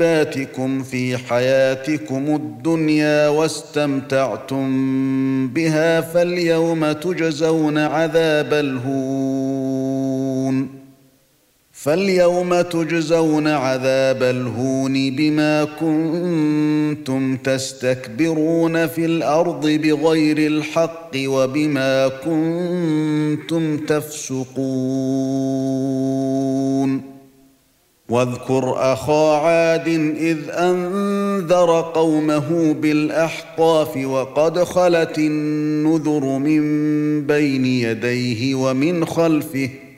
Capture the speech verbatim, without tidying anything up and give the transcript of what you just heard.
فاتكم في حياتكم الدنيا واستمتعتم بها فاليوم تجزون عذاب الهون فاليوم تجزون عذاب الهون بما كنتم تستكبرون في الأرض بغير الحق وبما كنتم تفسقون واذكر أخا عاد إذ أنذر قومه بالأحقاف وقد خلت النذر من بين يديه ومن خلفه